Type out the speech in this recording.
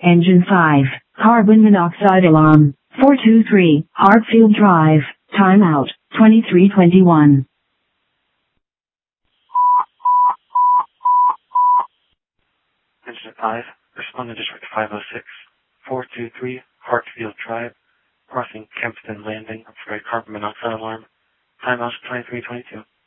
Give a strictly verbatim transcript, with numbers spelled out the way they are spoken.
Engine five, carbon monoxide alarm. four two three, Hartfield Drive, timeout, twenty-three twenty-one. Engine five, respond to District five oh six, four two three, Hartfield Drive, crossing Kempston Landing for a carbon monoxide alarm. Timeout twenty-three twenty-two.